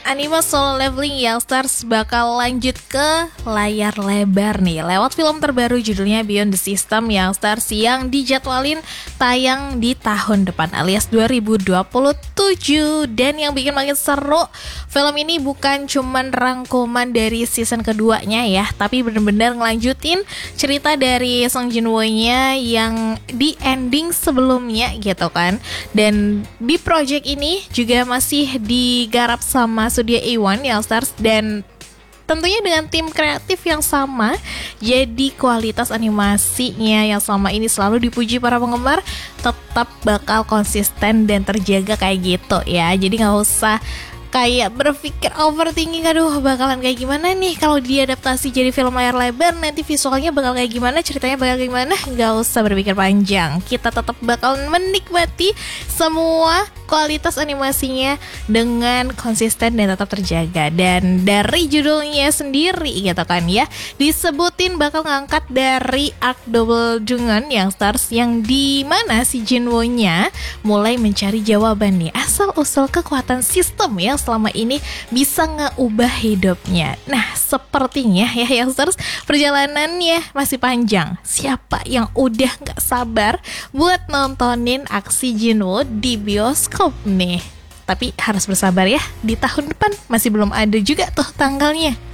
Anime Solo Leveling Youngsters bakal lanjut ke layar lebar nih lewat film terbaru judulnya Beyond the System Youngsters yang dijadwalin tayang di tahun depan alias 2027. Dan yang bikin makin seru, film ini bukan cuman rangkuman dari season keduanya ya, tapi bener-bener ngelanjutin cerita dari Song Joong-nya yang di ending sebelumnya gitu kan. Dan di project ini juga masih digarap sama studio A1 Youngsters dan tentunya dengan tim kreatif yang sama. Jadi kualitas animasinya yang selama ini selalu dipuji para penggemar tetap bakal konsisten dan terjaga kayak gitu ya. Jadi gak usah kayak berpikir overthinking, aduh bakalan kayak gimana nih kalau diadaptasi jadi film layar lebar, nanti visualnya bakal kayak gimana, ceritanya bakal kayak gimana. Gak usah berpikir panjang, kita tetap bakal menikmati semua kualitas animasinya dengan konsisten dan tetap terjaga. Dan dari judulnya sendiri gitu kan ya, disebutin bakal ngangkat dari arc double Jungan Youngsters yang dimana si Jinwoo-nya mulai mencari jawaban nih asal-usul kekuatan sistem yang selama ini bisa ngeubah hidupnya. Nah, sepertinya ya Youngsters, perjalanannya masih panjang. Siapa yang udah gak sabar buat nontonin aksi Jinwoo di bioskop nih? Tapi harus bersabar ya, di tahun depan masih belum ada juga tuh tanggalnya.